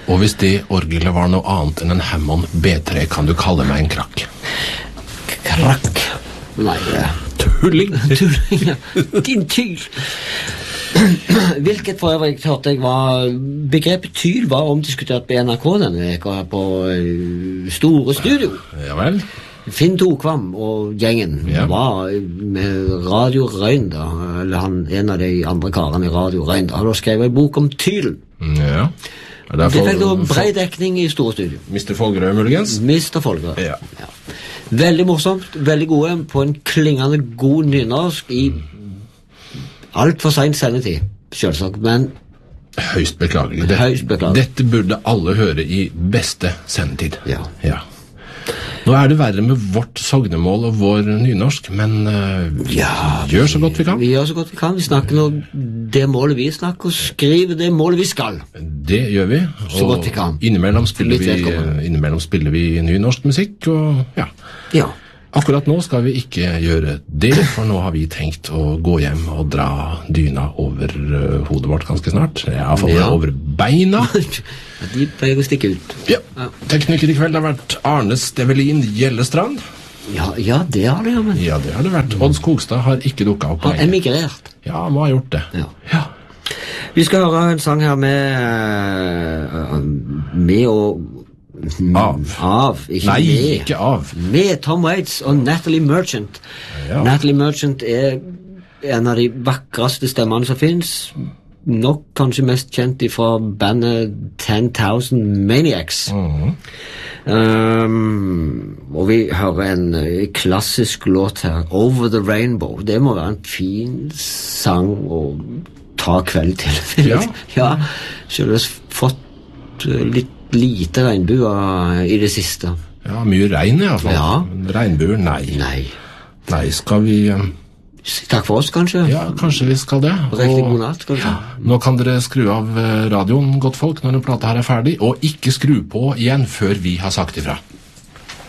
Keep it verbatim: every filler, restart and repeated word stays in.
Og hvis det orgelet var noe annet enn en Hammond B tre, kan du kalle meg en krakk. Krakk? Nei, det er tulling. Tulling, ja. Din tyl. Hvilket for øvrig hørte jeg var begrepet tyl var omdiskutert på N R K denne veka her på Store Studio. Ja vel. Finn Tokvam og gjengen ja. Var med Radio Røyn da, eller han, en av de andre karene i Radio Røyn da, og skrev en bok om tylen. Ja. Det fikk da bred dekning i Store Studio. mister Folgerød muligens? mister Folgerød, ja. Ja. Veldig morsomt, veldig gode på en klingende god nynorsk i alt for sent sendetid, selvsagt, men høyst beklagelig. Det, høyst beklagelig. Dette burde alle høre i beste sendetid. Ja. Ja. Nå er det verre med vårt sognemål og vår nynorsk, men uh, ja, vi gjør så godt vi kan. Vi gjør så godt vi kan. Vi snakker nå det målet vi snakker, og skriver det målet vi skal. Det gjør vi. Så godt vi kan. Innimellom spiller vi, innimellom spiller vi nynorsk musikk, og ja. Ja. Akkurat nå skal vi ikke gjøre det, for nå har vi tenkt å gå hjem og dra dyna over uh, hodet vårt ganske snart. Jeg har fått ja. Over beina. De pleier å stikke ut. Ja. Ja. Tekniker i kveld har vært Arne Stevelin Gjellestrand. Ja, ja, det har det, ja, men... Ja, det har det vært. Odd Skogstad har ikke dukket opp. Har emigrert. Ja, han har gjort det. Ja. Ja. Vi skal høre en sang her med uh, med og Av. Av, ikke Nei, med. ikke av. Med Tom Waits og Natalie Merchant. Ja. Natalie Merchant er en av de vakreste stemmene som finnes. Nok kanskje mest kjent fra bandet ten thousand Maniacs. Mhm. Um, og vi hører en uh, klassisk låt her, Over the Rainbow. Det må være en fin sang å ta kveld til. Ja. Ja, selv om jeg har fått uh, litt lite regnbuer i det siste. Ja, mye regn i hvert fall. Ja. Regnbuer, nei. Nei. Nei, skal vi... Um... Takk for oss, kanskje? Ja, kanskje vi skal det. Riktig god natt, kanskje? Ja, nå kan dere skru av radioen, godt folk, når den plata her er ferdig, og ikke skru på igjen før vi har sagt ifra.